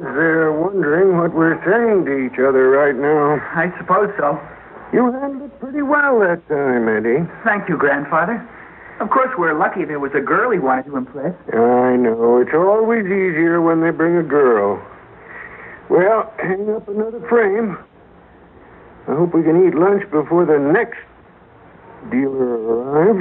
they're wondering what we're saying to each other right now. I suppose so. You handled it pretty well that time, Eddie. Thank you, Grandfather. Of course, we're lucky there was a girl he wanted to impress. I know. It's always easier when they bring a girl. Well, hang up another frame. I hope we can eat lunch before the next dealer arrives.